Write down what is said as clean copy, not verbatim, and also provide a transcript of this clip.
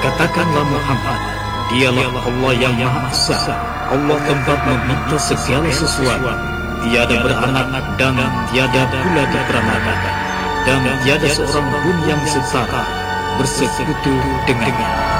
Katakanlah Muhammad, dialah Allah yang Maha Esa, Allah tempat meminta segala sesuatu, tiada beranak dan tiada pula diperanakan, dan tiada seorang pun yang setara bersekutu dengannya.